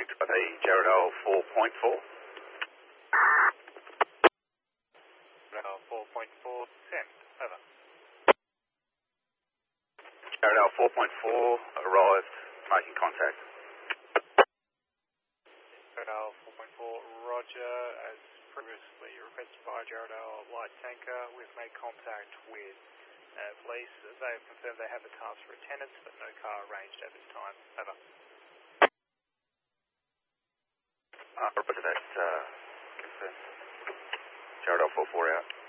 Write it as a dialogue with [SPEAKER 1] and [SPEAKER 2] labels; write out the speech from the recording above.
[SPEAKER 1] connect with a Jaredale 4.4.
[SPEAKER 2] Jaredale 4.4, send, over.
[SPEAKER 1] Jaredale 4.4 arrived, making contact.
[SPEAKER 2] Jaredale 4.4, roger. As previously requested by Jaredale light tanker, we've made contact with police. They have confirmed they have a task for attendance, but no car arranged at this time. Over.
[SPEAKER 1] Roger that, confirmed. Jaredale 4.4 out.